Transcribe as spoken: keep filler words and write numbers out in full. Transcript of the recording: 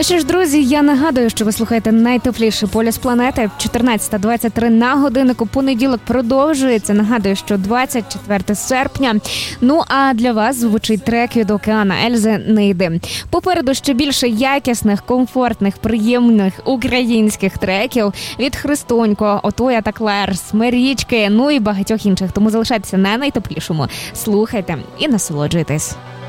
Ну що ж, друзі, я нагадую, що ви слухаєте найтепліший полюс планети. чотирнадцята двадцять три на годиннику. Понеділок продовжується. Нагадую, що двадцять четвертого серпня. Ну, а для вас звучить трек від Океана Ельзи «Не йди». Попереду ще більше якісних, комфортних, приємних українських треків від Христонько, Отоя та Клер, Смирічки, ну і багатьох інших. Тому залишайтеся на найтеплішому. Слухайте і насолоджуйтесь.